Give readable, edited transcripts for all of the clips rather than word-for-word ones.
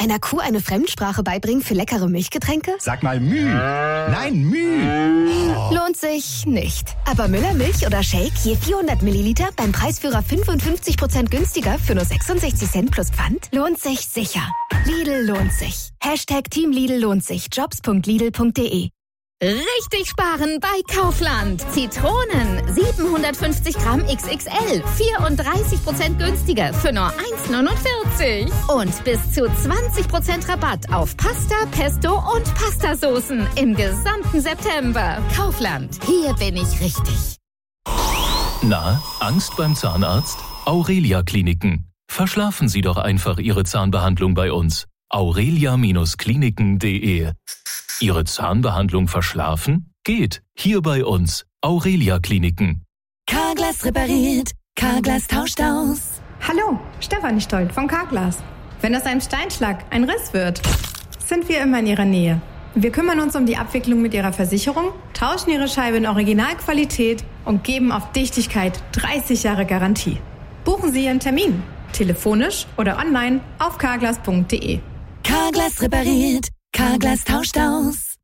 Einer Kuh eine Fremdsprache beibringen für leckere Milchgetränke? Sag mal Müh. Nein, Müh. Oh. Lohnt sich nicht. Aber Müller Milch oder Shake je 400 Milliliter beim Preisführer 55% günstiger für nur 66 Cent plus Pfand? Lohnt sich sicher. Lidl lohnt sich. Team Lidl lohnt sich. Jobs.lidl.de. Richtig sparen bei Kaufland. Zitronen 750 Gramm XXL, 34% günstiger für nur 1,49. Und bis zu 20% Rabatt auf Pasta, Pesto und Pastasoßen im gesamten September. Kaufland, hier bin ich richtig. Na, Angst beim Zahnarzt? Aurelia Kliniken. Verschlafen Sie doch einfach Ihre Zahnbehandlung bei uns. aurelia-kliniken.de. Ihre Zahnbehandlung verschlafen? Geht. Hier bei uns. Aurelia Kliniken. Carglass repariert. Carglass tauscht aus. Hallo, Stefanie Stolt von Carglass. Wenn aus einem Steinschlag ein Riss wird, sind wir immer in Ihrer Nähe. Wir kümmern uns um die Abwicklung mit Ihrer Versicherung, tauschen Ihre Scheibe in Originalqualität und geben auf Dichtigkeit 30 Jahre Garantie. Buchen Sie Ihren Termin. Telefonisch oder online auf carglass.de. Carglass repariert. Carglass tauscht aus.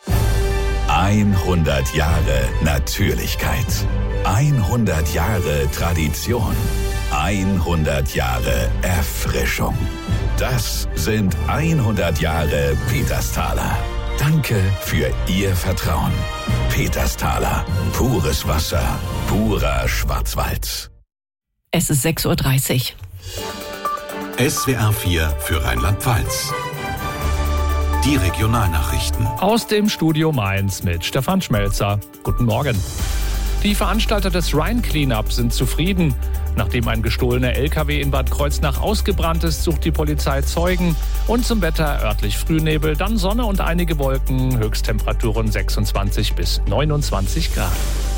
100 Jahre Natürlichkeit. 100 Jahre Tradition. 100 Jahre Erfrischung. Das sind 100 Jahre Petersthaler. Danke für Ihr Vertrauen. Petersthaler. Pures Wasser. Purer Schwarzwald. Es ist 6:30 Uhr. SWR 4 für Rheinland-Pfalz. Die Regionalnachrichten. Aus dem Studio Mainz mit Stefan Schmelzer. Guten Morgen. Die Veranstalter des Rhine Cleanup sind zufrieden. Nachdem ein gestohlener LKW in Bad Kreuznach ausgebrannt ist, sucht die Polizei Zeugen. Und zum Wetter örtlich Frühnebel, dann Sonne und einige Wolken. Höchsttemperaturen 26 bis 29 Grad.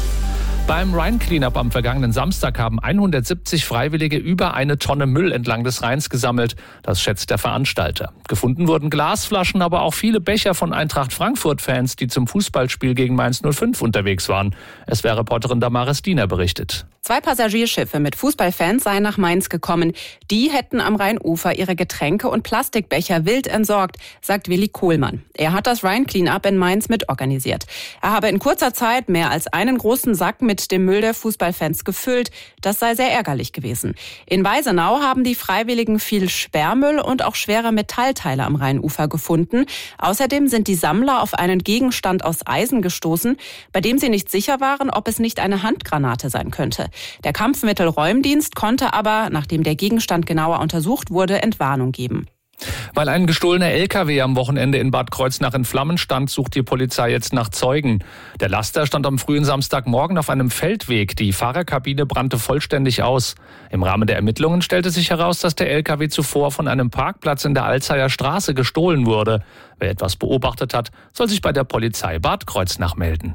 Beim Rhine Cleanup am vergangenen Samstag haben 170 Freiwillige über 1 Tonne Müll entlang des Rheins gesammelt. Das schätzt der Veranstalter. Gefunden wurden Glasflaschen, aber auch viele Becher von Eintracht Frankfurt-Fans, die zum Fußballspiel gegen Mainz 05 unterwegs waren. SWR-Reporterin Damaris Diener berichtet. 2 Passagierschiffe mit Fußballfans seien nach Mainz gekommen. Die hätten am Rheinufer ihre Getränke und Plastikbecher wild entsorgt, sagt Willi Kohlmann. Er hat das Rhine Cleanup in Mainz mitorganisiert. Er habe in kurzer Zeit mehr als einen großen Sack mit dem Müll der Fußballfans gefüllt. Das sei sehr ärgerlich gewesen. In Weisenau haben die Freiwilligen viel Sperrmüll und auch schwere Metallteile am Rheinufer gefunden. Außerdem sind die Sammler auf einen Gegenstand aus Eisen gestoßen, bei dem sie nicht sicher waren, ob es nicht eine Handgranate sein könnte. Der Kampfmittelräumdienst konnte aber, nachdem der Gegenstand genauer untersucht wurde, Entwarnung geben. Weil ein gestohlener LKW am Wochenende in Bad Kreuznach in Flammen stand, sucht die Polizei jetzt nach Zeugen. Der Laster stand am frühen Samstagmorgen auf einem Feldweg. Die Fahrerkabine brannte vollständig aus. Im Rahmen der Ermittlungen stellte sich heraus, dass der LKW zuvor von einem Parkplatz in der Alzeyer Straße gestohlen wurde. Wer etwas beobachtet hat, soll sich bei der Polizei Bad Kreuznach melden.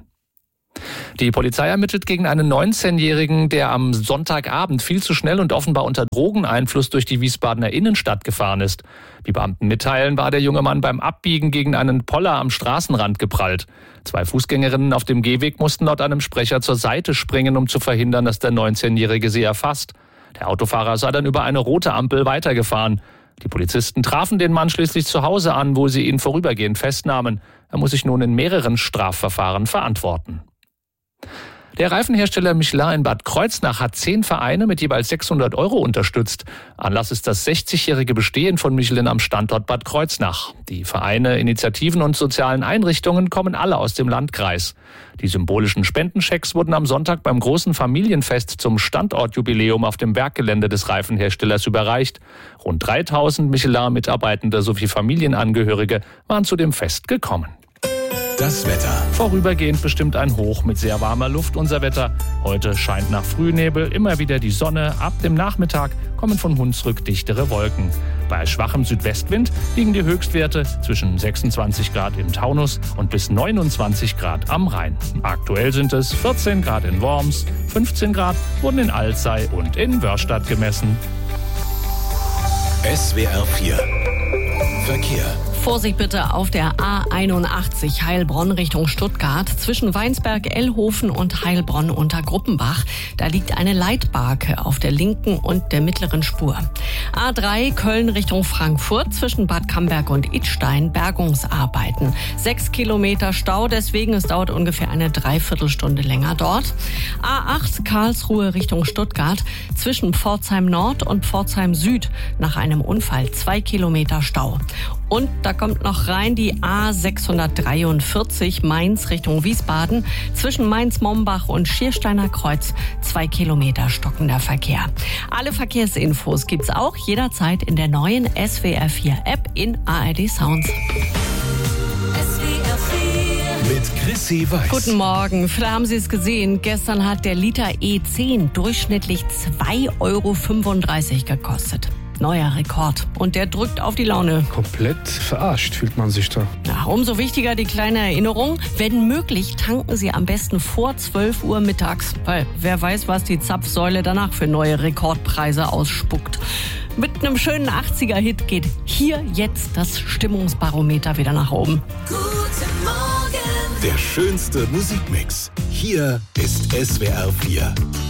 Die Polizei ermittelt gegen einen 19-Jährigen, der am Sonntagabend viel zu schnell und offenbar unter Drogeneinfluss durch die Wiesbadener Innenstadt gefahren ist. Wie Beamten mitteilen, war der junge Mann beim Abbiegen gegen einen Poller am Straßenrand geprallt. 2 Fußgängerinnen auf dem Gehweg mussten laut einem Sprecher zur Seite springen, um zu verhindern, dass der 19-Jährige sie erfasst. Der Autofahrer sei dann über eine rote Ampel weitergefahren. Die Polizisten trafen den Mann schließlich zu Hause an, wo sie ihn vorübergehend festnahmen. Er muss sich nun in mehreren Strafverfahren verantworten. Der Reifenhersteller Michelin in Bad Kreuznach hat 10 Vereine mit jeweils 600 € unterstützt. Anlass ist das 60-jährige Bestehen von Michelin am Standort Bad Kreuznach. Die Vereine, Initiativen und sozialen Einrichtungen kommen alle aus dem Landkreis. Die symbolischen Spendenchecks wurden am Sonntag beim großen Familienfest zum Standortjubiläum auf dem Berggelände des Reifenherstellers überreicht. Rund 3000 Michelin-Mitarbeitende sowie Familienangehörige waren zu dem Fest gekommen. Das Wetter. Vorübergehend bestimmt ein Hoch mit sehr warmer Luft unser Wetter. Heute scheint nach Frühnebel immer wieder die Sonne. Ab dem Nachmittag kommen von Hunsrück dichtere Wolken. Bei schwachem Südwestwind liegen die Höchstwerte zwischen 26 Grad im Taunus und bis 29 Grad am Rhein. Aktuell sind es 14 Grad in Worms, 15 Grad wurden in Alzey und in Wörstadt gemessen. SWR 4 Verkehr. Vorsicht bitte auf der A81 Heilbronn Richtung Stuttgart zwischen Weinsberg-Ellhofen und Heilbronn unter Gruppenbach. Da liegt eine Leitbarke auf der linken und der mittleren Spur. A3 Köln Richtung Frankfurt zwischen Bad Camberg und Idstein Bergungsarbeiten. 6 Kilometer Stau, deswegen es dauert ungefähr eine Dreiviertelstunde länger dort. A8 Karlsruhe Richtung Stuttgart zwischen Pforzheim Nord und Pforzheim Süd nach einem Unfall 2 Kilometer Stau. Und da kommt noch rein die A643 Mainz Richtung Wiesbaden. Zwischen Mainz-Mombach und Schiersteiner Kreuz 2 Kilometer stockender Verkehr. Alle Verkehrsinfos gibt's auch jederzeit in der neuen SWR4 App in ARD Sounds. Mit Chrissy Weiß. Guten Morgen. Vielleicht haben Sie es gesehen. Gestern hat der Liter E10 durchschnittlich 2,35 Euro gekostet. Neuer Rekord. Und der drückt auf die Laune. Komplett verarscht fühlt man sich da. Ja, umso wichtiger die kleine Erinnerung. Wenn möglich, tanken Sie am besten vor 12 Uhr mittags. Weil wer weiß, was die Zapfsäule danach für neue Rekordpreise ausspuckt. Mit einem schönen 80er-Hit geht hier jetzt das Stimmungsbarometer wieder nach oben. Guten Morgen. Der schönste Musikmix. Hier ist SWR 4.